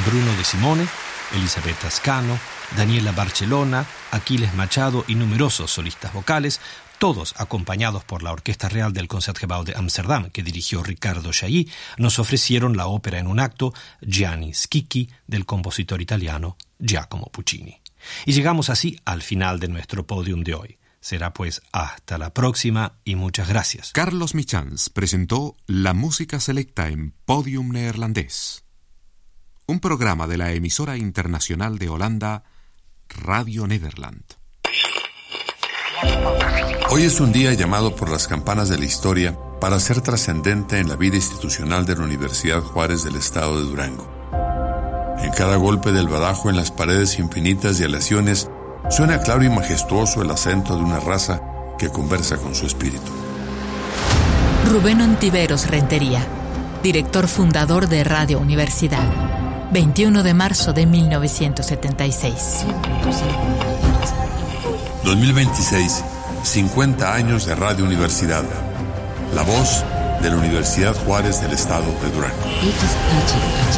Bruno de Simone, Elisabetta Ascano, Daniela Barcelona, Aquiles Machado y numerosos solistas vocales, todos acompañados por la Orquesta Real del Concertgebouw de Ámsterdam, que dirigió Riccardo Chailly, nos ofrecieron la ópera en un acto, Gianni Schicchi, del compositor italiano Giacomo Puccini. Y llegamos así al final de nuestro podium de hoy. Será pues hasta la próxima y muchas gracias. Carlos Michans presentó la música selecta en Podium Neerlandés, un programa de la emisora internacional de Holanda, Radio Nederland. Hoy es un día llamado por las campanas de la historia para ser trascendente en la vida institucional de la Universidad Juárez del Estado de Durango. En cada golpe del badajo en las paredes infinitas de aleaciones suena claro y majestuoso el acento de una raza que conversa con su espíritu. Rubén Ontiveros Rentería, director fundador de Radio Universidad, 21 de marzo de 1976. 2026, 50 años de Radio Universidad. La voz de la Universidad Juárez del Estado de Durango.